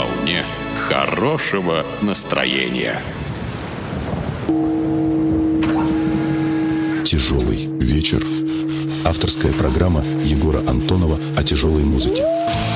волне хорошего настроения. «Тяжелый вечер». Авторская программа Егора Антонова о тяжелой музыке.